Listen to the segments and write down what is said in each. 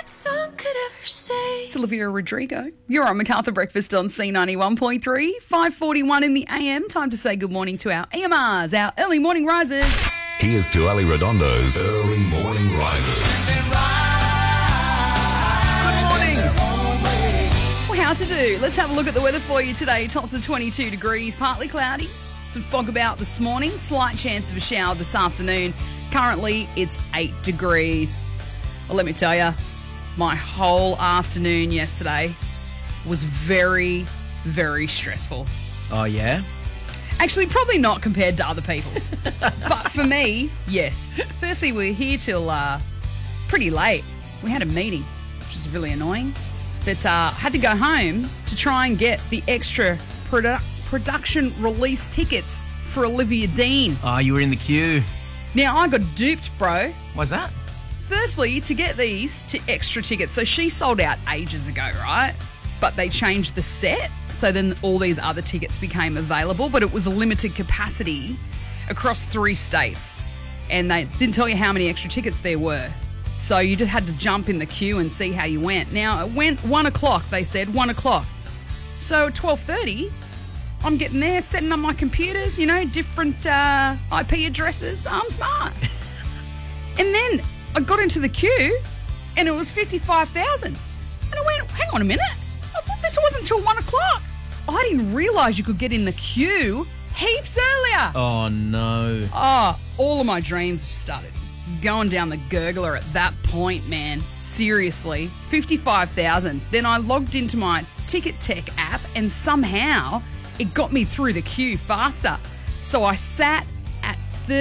song could ever say. It's Olivia Rodrigo. You're on MacArthur Breakfast on C91.3, 5:41 in the AM. Time to say good morning to our EMRs, our early morning risers. Here's to Ali Redondo's Early Morning Risers. Good morning. Well, how to do? Let's have a look at the weather for you today. Tops of 22 degrees, partly cloudy. Some fog about this morning, slight chance of a shower this afternoon. Currently, it's 8 degrees. Well, let me tell you, my whole afternoon yesterday was very, very stressful. Oh, yeah? Actually, probably not compared to other people's. But for me, yes. Firstly, we were here till pretty late. We had a meeting, which was really annoying. But had to go home to try and get the extra production release tickets for Olivia Dean. Oh, you were in the queue. Now, I got duped, bro. Why's that? Firstly, to get these extra tickets, so she sold out ages ago, right? But they changed the set, so then all these other tickets became available, but it was a limited capacity across 3 states, and they didn't tell you how many extra tickets there were. So you just had to jump in the queue and see how you went. Now, it went 1 o'clock, they said, 1 o'clock. So at 12:30, I'm getting there, setting up my computers, different IP addresses. I'm smart. And then I got into the queue, and it was 55,000. And I went, hang on a minute. I thought this wasn't till 1 o'clock. I didn't realise you could get in the queue heaps earlier. Oh, no. Oh, all of my dreams started going down the gurgler at that point, man. Seriously, 55,000. Then I logged into my Ticket Tech app, and somehow it got me through the queue faster. So I sat at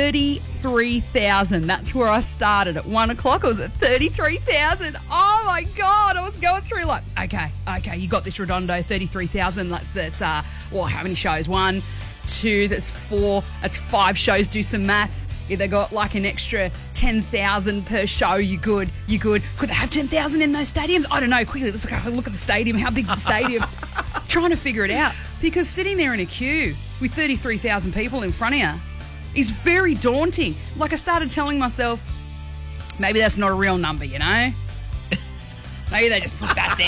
33,000. That's where I started at 1 o'clock. I was at 33,000. Oh my God. I was going through like, okay, you got this, Redondo, 33,000. That's how many shows? 1, 2, that's 4, that's 5 shows. Do some maths. If they got like an extra 10,000 per show, you good. Could they have 10,000 in those stadiums? I don't know. Quickly, let's go look at the stadium. How big's the stadium? Trying to figure it out. Because sitting there in a queue with 33,000 people in front of you is very daunting. Like, I started telling myself, maybe that's not a real number, Maybe they just put that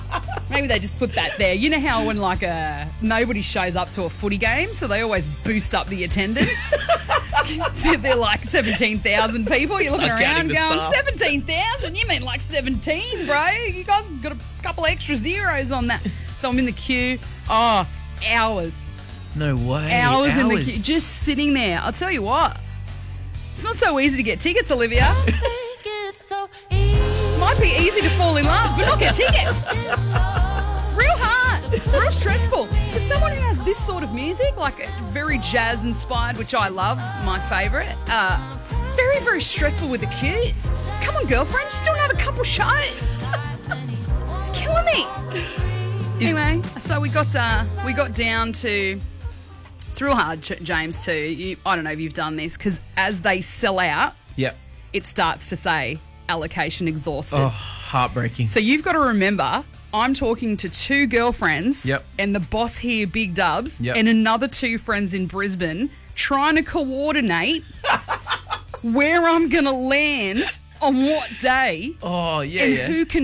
there. You know how when nobody shows up to a footy game, so they always boost up the attendance? They're like 17,000 people. You're looking Start around counting the going, staff. 17,000? You mean like 17, bro? You guys got a couple extra zeros on that. So I'm in the queue. Oh, hours. No way. Hours in the queue. Just sitting there. I'll tell you what. It's not so easy to get tickets, Olivia. Make it so easy. Might be easy to fall in love, but not get tickets. Real hard. Real stressful. For someone who has this sort of music, like very jazz inspired, which I love, my favourite, very, very stressful with the queues. Come on, girlfriend, just do another couple shows. It's killing me. Anyway, so we got down to... It's real hard, James, too. I don't know if you've done this, because as they sell out, Yep. it starts to say allocation exhausted. Oh, heartbreaking. So you've got to remember, I'm talking to 2 girlfriends Yep. and the boss here, Big Dubs, Yep. and another 2 friends in Brisbane trying to coordinate where I'm going to land on what day Oh, yeah, and yeah. who can